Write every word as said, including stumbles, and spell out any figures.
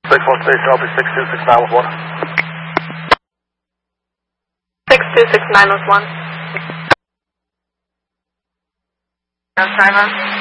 six one station, I'll be six two six nine with one. six two six nine with one. Simon.